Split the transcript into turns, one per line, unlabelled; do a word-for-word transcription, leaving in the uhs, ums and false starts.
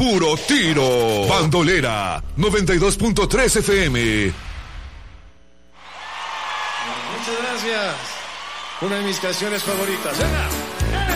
puro tiro. Bandolera noventa y dos punto tres F M.
Muchas gracias. Una de mis canciones favoritas. ¡Venga!